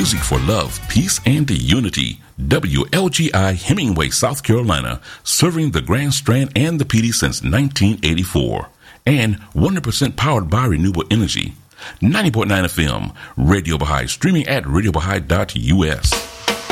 Music for love, peace, and unity. WLGI Hemingway, South Carolina, serving the Grand Strand and the PD since 1984. And 100% powered by renewable energy. 90.9 FM, Radio Baha'i, streaming at radiobahai.us.